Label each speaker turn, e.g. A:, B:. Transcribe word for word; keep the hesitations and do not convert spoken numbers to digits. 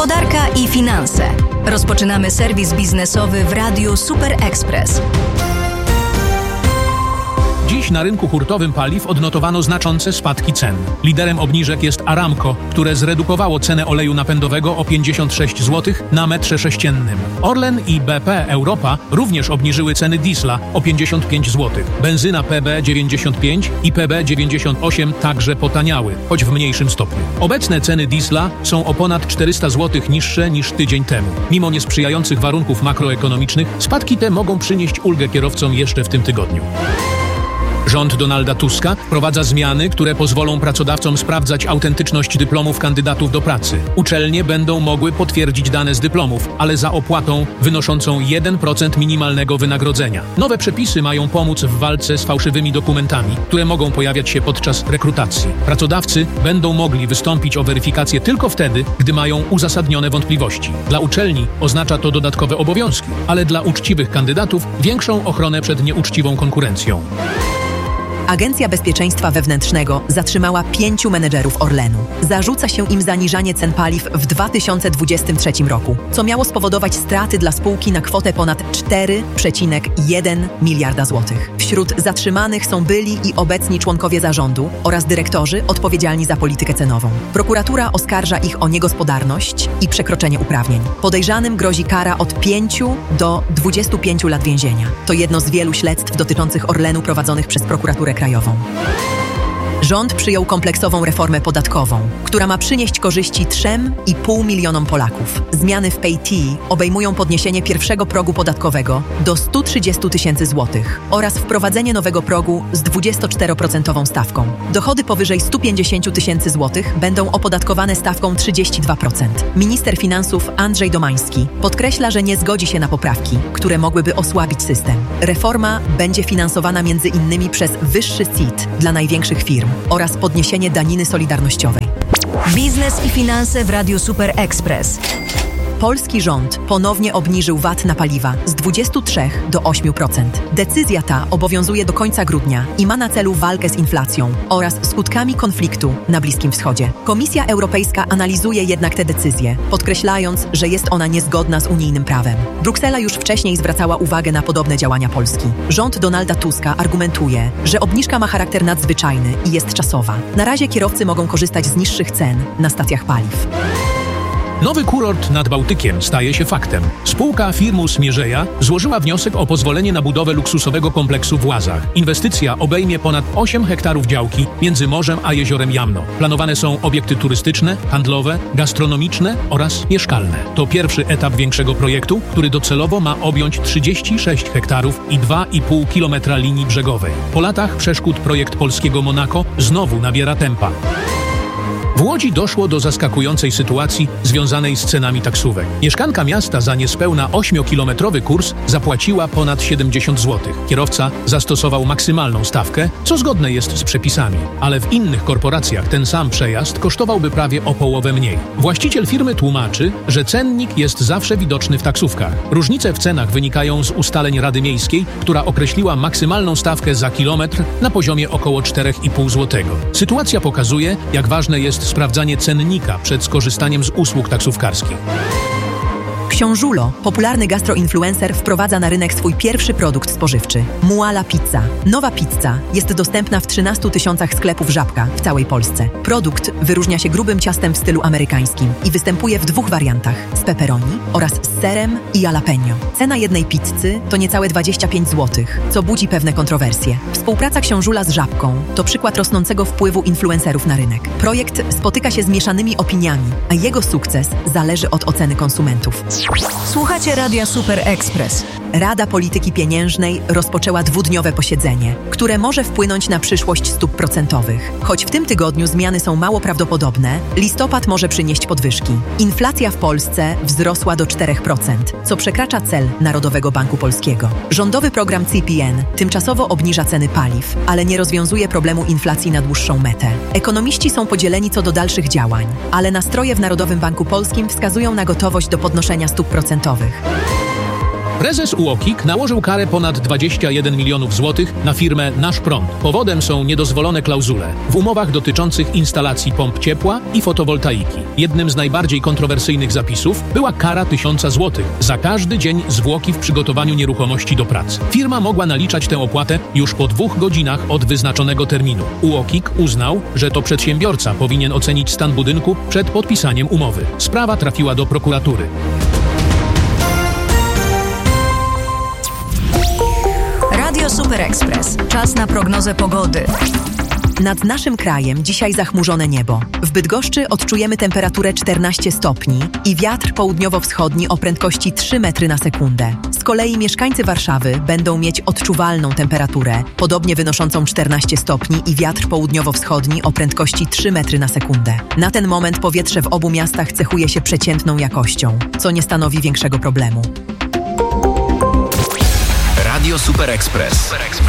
A: Gospodarka i finanse. Rozpoczynamy serwis biznesowy w Radiu Super Express.
B: Dziś na rynku hurtowym paliw odnotowano znaczące spadki cen. Liderem obniżek jest Aramco, które zredukowało cenę oleju napędowego o pięćdziesiąt sześć złotych na metrze sześciennym. Orlen i B P Europa również obniżyły ceny diesla o pięćdziesiąt pięć złotych. Benzyna P B dziewięćdziesiąt pięć i P B dziewięćdziesiąt osiem także potaniały, choć w mniejszym stopniu. Obecne ceny diesla są o ponad czterysta złotych niższe niż tydzień temu. Mimo niesprzyjających warunków makroekonomicznych, spadki te mogą przynieść ulgę kierowcom jeszcze w tym tygodniu. Rząd Donalda Tuska wprowadza zmiany, które pozwolą pracodawcom sprawdzać autentyczność dyplomów kandydatów do pracy. Uczelnie będą mogły potwierdzić dane z dyplomów, ale za opłatą wynoszącą jeden procent minimalnego wynagrodzenia. Nowe przepisy mają pomóc w walce z fałszywymi dokumentami, które mogą pojawiać się podczas rekrutacji. Pracodawcy będą mogli wystąpić o weryfikację tylko wtedy, gdy mają uzasadnione wątpliwości. Dla uczelni oznacza to dodatkowe obowiązki, ale dla uczciwych kandydatów większą ochronę przed nieuczciwą konkurencją.
C: Agencja Bezpieczeństwa Wewnętrznego zatrzymała pięciu menedżerów Orlenu. Zarzuca się im zaniżanie cen paliw w dwa tysiące dwudziestym trzecim roku, co miało spowodować straty dla spółki na kwotę ponad cztery przecinek jeden miliarda złotych. Wśród zatrzymanych są byli i obecni członkowie zarządu oraz dyrektorzy odpowiedzialni za politykę cenową. Prokuratura oskarża ich o niegospodarność i przekroczenie uprawnień. Podejrzanym grozi kara od pięciu do dwudziestu pięciu lat więzienia. To jedno z wielu śledztw dotyczących Orlenu prowadzonych przez prokuraturę krajową. Rząd przyjął kompleksową reformę podatkową, która ma przynieść korzyści trzy i pół milionom Polaków. Zmiany w P A T obejmują podniesienie pierwszego progu podatkowego do stu trzydziestu tysięcy złotych oraz wprowadzenie nowego progu z dwudziestoczteroprocentową stawką. Dochody powyżej stu pięćdziesięciu tysięcy złotych będą opodatkowane stawką trzydzieści dwa procent. Minister finansów Andrzej Domański podkreśla, że nie zgodzi się na poprawki, które mogłyby osłabić system. Reforma będzie finansowana między innymi przez wyższy C I T dla największych firm oraz podniesienie daniny solidarnościowej.
A: Biznes i finanse w Radiu Super Express.
C: Polski rząd ponownie obniżył V A T na paliwa z dwudziestu trzech do ośmiu procent. Decyzja ta obowiązuje do końca grudnia i ma na celu walkę z inflacją oraz skutkami konfliktu na Bliskim Wschodzie. Komisja Europejska analizuje jednak tę decyzję, podkreślając, że jest ona niezgodna z unijnym prawem. Bruksela już wcześniej zwracała uwagę na podobne działania Polski. Rząd Donalda Tuska argumentuje, że obniżka ma charakter nadzwyczajny i jest czasowa. Na razie kierowcy mogą korzystać z niższych cen na stacjach paliw.
B: Nowy kurort nad Bałtykiem staje się faktem. Spółka Firmus Mierzeja złożyła wniosek o pozwolenie na budowę luksusowego kompleksu w Łazach. Inwestycja obejmie ponad osiem hektarów działki między morzem a jeziorem Jamno. Planowane są obiekty turystyczne, handlowe, gastronomiczne oraz mieszkalne. To pierwszy etap większego projektu, który docelowo ma objąć trzydzieści sześć hektarów i dwa i pół kilometra linii brzegowej. Po latach przeszkód projekt polskiego Monaco znowu nabiera tempa. W Łodzi doszło do zaskakującej sytuacji związanej z cenami taksówek. Mieszkanka miasta za niespełna ośmiokilometrowy kurs zapłaciła ponad siedemdziesiąt złotych. Kierowca zastosował maksymalną stawkę, co zgodne jest z przepisami. Ale w innych korporacjach ten sam przejazd kosztowałby prawie o połowę mniej. Właściciel firmy tłumaczy, że cennik jest zawsze widoczny w taksówkach. Różnice w cenach wynikają z ustaleń Rady Miejskiej, która określiła maksymalną stawkę za kilometr na poziomie około czterech i pół złotego. Sytuacja pokazuje, jak ważne jest sprawdzanie cennika przed skorzystaniem z usług taksówkarskich.
C: Książulo, popularny gastroinfluencer, wprowadza na rynek swój pierwszy produkt spożywczy – Muala Pizza. Nowa pizza jest dostępna w trzynastu tysiącach sklepów Żabka w całej Polsce. Produkt wyróżnia się grubym ciastem w stylu amerykańskim i występuje w dwóch wariantach – z pepperoni oraz z serem i jalapeno. Cena jednej pizzy to niecałe dwadzieścia pięć złotych, co budzi pewne kontrowersje. Współpraca Książula z Żabką to przykład rosnącego wpływu influencerów na rynek. Projekt spotyka się z mieszanymi opiniami, a jego sukces zależy od oceny konsumentów.
A: Słuchacie Radia Super Express.
C: Rada Polityki Pieniężnej rozpoczęła dwudniowe posiedzenie, które może wpłynąć na przyszłość stóp procentowych. Choć w tym tygodniu zmiany są mało prawdopodobne, listopad może przynieść podwyżki. Inflacja w Polsce wzrosła do czterech procent, co przekracza cel Narodowego Banku Polskiego. Rządowy program C P N tymczasowo obniża ceny paliw, ale nie rozwiązuje problemu inflacji na dłuższą metę. Ekonomiści są podzieleni co do dalszych działań, ale nastroje w Narodowym Banku Polskim wskazują na gotowość do podnoszenia stóp procentowych.
B: Prezes U O K I K nałożył karę ponad dwadzieścia jeden milionów złotych na firmę Nasz Prąd. Powodem są niedozwolone klauzule w umowach dotyczących instalacji pomp ciepła i fotowoltaiki. Jednym z najbardziej kontrowersyjnych zapisów była kara tysiąca złotych za każdy dzień zwłoki w przygotowaniu nieruchomości do prac. Firma mogła naliczać tę opłatę już po dwóch godzinach od wyznaczonego terminu. U O K I K uznał, że to przedsiębiorca powinien ocenić stan budynku przed podpisaniem umowy. Sprawa trafiła do prokuratury.
A: Radio Super Express. Czas na prognozę pogody.
C: Nad naszym krajem dzisiaj zachmurzone niebo. W Bydgoszczy odczujemy temperaturę czternaście stopni i wiatr południowo-wschodni o prędkości trzy metry na sekundę. Z kolei mieszkańcy Warszawy będą mieć odczuwalną temperaturę, podobnie wynoszącą czternaście stopni i wiatr południowo-wschodni o prędkości trzy metry na sekundę. Na ten moment powietrze w obu miastach cechuje się przeciętną jakością, co nie stanowi większego problemu.
D: Radio Super Express.